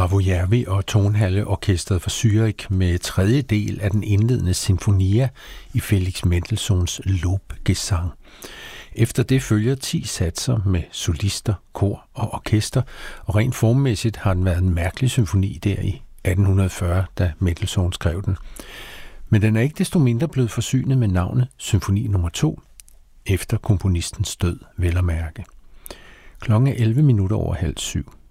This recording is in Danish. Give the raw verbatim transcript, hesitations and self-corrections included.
Paavo Järvi og Tonhalle Orkestret for Zürich med tredje del af den indledende sinfonia i Felix Mendelssohns Lobgesang. Efter det følger ti satser med solister, kor og orkester, og rent formmæssigt har den været en mærkelig symfoni der i atten fyrre, da Mendelssohn skrev den. Men den er ikke desto mindre blevet forsynet med navnet Symfoni nummer to, efter komponistens død, vel at mærke. Klokken er elleve minutter over halv syv.